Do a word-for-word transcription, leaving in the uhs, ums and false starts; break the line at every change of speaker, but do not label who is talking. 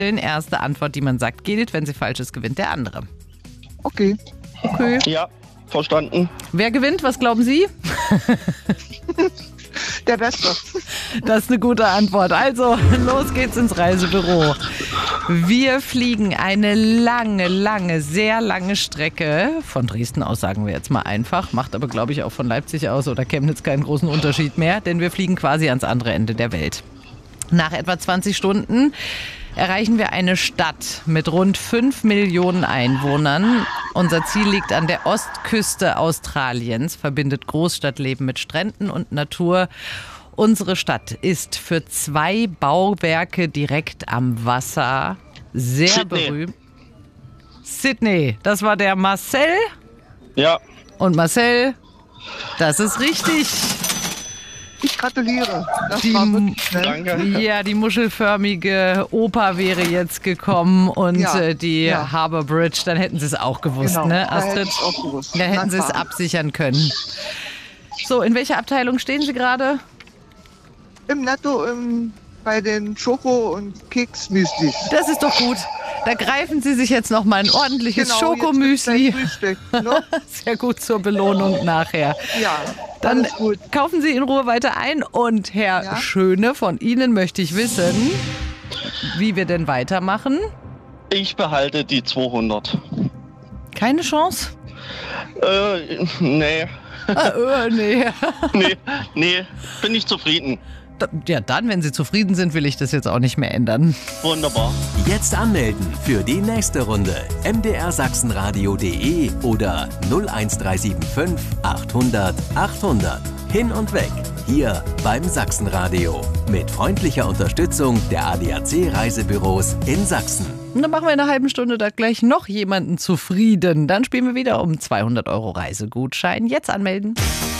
Erste Antwort, die man sagt, gilt. Wenn sie falsch ist, gewinnt der andere.
Okay.
Okay.
Ja, verstanden.
Wer gewinnt? Was glauben Sie?
Der Beste.
Das ist eine gute Antwort. Also, los geht's ins Reisebüro. Wir fliegen eine lange, lange, sehr lange Strecke. Von Dresden aus sagen wir jetzt mal einfach. Macht aber, glaube ich, auch von Leipzig aus oder Chemnitz keinen großen Unterschied mehr. Denn wir fliegen quasi ans andere Ende der Welt. Nach etwa zwanzig Stunden erreichen wir eine Stadt mit rund fünf Millionen Einwohnern. Unser Ziel liegt an der Ostküste Australiens, verbindet Großstadtleben mit Stränden und Natur. Unsere Stadt ist für zwei Bauwerke direkt am Wasser sehr
Sydney.
berühmt. Sydney, das war der Marcel.
Ja.
Und Marcel, das ist richtig.
Ich gratuliere. Das
Die,
war wirklich schnell.
Danke.
ja, die muschelförmige Oper wäre jetzt gekommen und
Ja,
äh, die
ja.
Harbour Bridge, dann hätten sie es auch gewusst,
Genau,
ne,
da hätte
Astrid?
ich's auch gewusst.
Da hätten
Na
sie es
klar.
absichern können. So, in welcher Abteilung stehen Sie gerade?
Im Netto im, bei den Schoko- und Keks-Müslis.
Das ist doch gut. Da greifen Sie sich jetzt noch mal ein ordentliches
Genau,
Schokomüsli.
jetzt gibt's gleich Frühstück, ne?
Sehr gut zur Belohnung nachher.
Ja,
Dann
alles gut.
kaufen Sie in Ruhe weiter ein. Und Herr
Ja?
Schöne, von Ihnen möchte ich wissen, wie wir denn weitermachen.
Ich behalte die zweihundert.
Keine Chance?
Äh, nee.
Ah, äh, nee.
Nee, nee, bin ich zufrieden.
Da- Ja, dann, wenn Sie zufrieden sind, will ich das jetzt auch nicht mehr ändern.
Wunderbar.
Jetzt anmelden für die nächste Runde. m d r sachsenradio punkt d e oder null eins drei sieben fünf achthundert achthundert. Hin und weg. Hier beim Sachsenradio. Mit freundlicher Unterstützung der A D A C-Reisebüros in Sachsen.
Und dann machen wir in einer halben Stunde da gleich noch jemanden zufrieden. Dann spielen wir wieder um zweihundert Euro Reisegutschein. Jetzt anmelden.